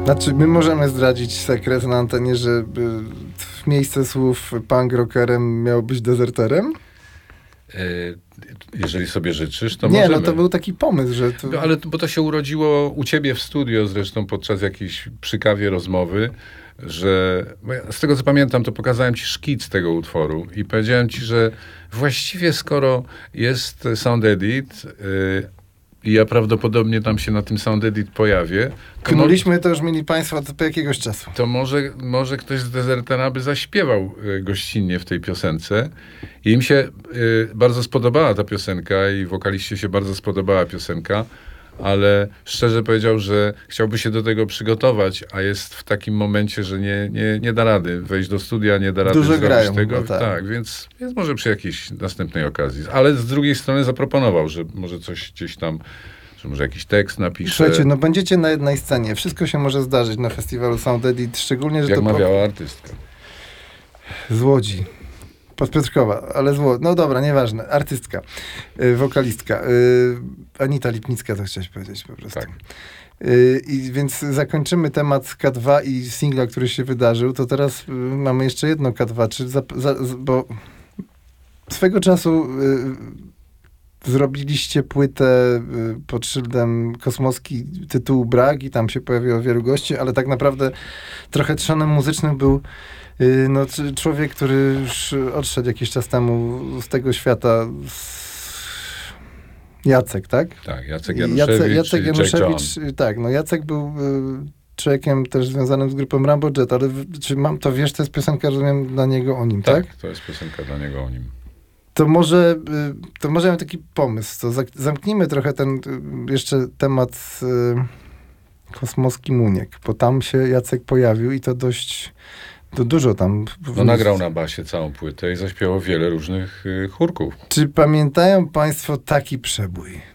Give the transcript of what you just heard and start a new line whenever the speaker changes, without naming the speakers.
Znaczy, my możemy zdradzić sekret na antenie, że w miejsce słów punk rockerem miał być dezerterem?
Jeżeli sobie życzysz, to
nie,
możemy.
no to był taki pomysł, że...
No, ale bo to się urodziło u ciebie w studio zresztą podczas jakiejś przy kawie rozmowy, że z tego co pamiętam, to pokazałem ci szkic tego utworu i powiedziałem ci, że właściwie skoro jest sound edit i ja prawdopodobnie tam się na tym sound edit pojawię,
Knuliśmy to już mieli państwo od jakiegoś czasu.
to może ktoś z Dezertera by zaśpiewał gościnnie w tej piosence. I im się bardzo spodobała ta piosenka i wokaliście się bardzo spodobała piosenka, ale szczerze powiedział, że chciałby się do tego przygotować, a jest w takim momencie, że nie da rady wejść do studia, nie da rady
Dużo
zrobić
grają,
tego.
tak.
Tak, więc może przy jakiejś następnej okazji. Ale z drugiej strony zaproponował, że może coś gdzieś tam, że może jakiś tekst napisze.
Słuchajcie, no będziecie na jednej scenie. Wszystko się może zdarzyć na festiwalu Sound Edit, szczególnie, że
Jak
to...
mawiała artystka.
Z Łodzi. Podpiotrkowa, ale no dobra, nieważne. Artystka, wokalistka. Anita Lipnicka, to chciałeś powiedzieć po prostu.
Tak.
I więc zakończymy temat K2 i singla, który się wydarzył. To teraz mamy jeszcze jedno K2, bo swego czasu zrobiliście płytę pod szyldem Kosmoski tytułu Brak i tam się pojawiło wielu gości, ale tak naprawdę trochę trzonem muzycznym był człowiek, który już odszedł jakiś czas temu z tego świata. Jacek, tak?
Tak, Jacek Januszewicz.
Jacek Januszewicz, tak. No Jacek był człowiekiem też związanym z grupą Rambo Jet, ale czy mam to, wiesz, to jest piosenka, rozumiem, dla niego o nim, tak?
Tak, to jest piosenka dla niego o nim.
To może mam taki pomysł, to zamknijmy trochę ten jeszcze temat Kosmoski Muniek, bo tam się Jacek pojawił i to dość... To dużo tam...
No nagrał na basie całą płytę i zaśpiewał wiele różnych chórków.
Czy pamiętają państwo taki przebój?